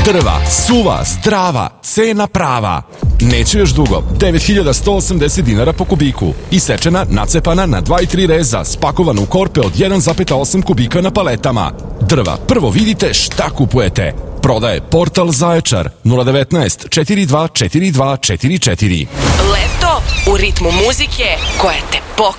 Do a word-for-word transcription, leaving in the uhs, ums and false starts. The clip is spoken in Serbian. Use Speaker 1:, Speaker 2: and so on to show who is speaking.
Speaker 1: Drva, suva, zdrava, cena prava. Neće još dugo, devet hiljada sto osamdeset dinara po kubiku. Isečena, nacepana na dva i tri reza, spakovana u korpe od jedan zarez osam kubika na paletama. Drva, prvo vidite šta kupujete. Prodaje Portal Zaječar nula devetnaest četrdeset dva četrdeset dva četrdeset četiri.
Speaker 2: Leto u ritmu muzike koja te pokreće.